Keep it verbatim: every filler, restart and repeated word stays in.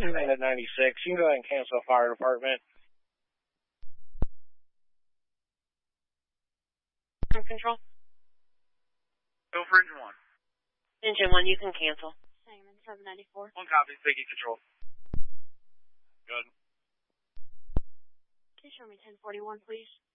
United ninety-six, you can go ahead and cancel fire department. Control. Go for engine one. Engine one, you can cancel. Sangamon seven ninety-four. One copy, taking control. Good. Can you show me ten forty-one, please?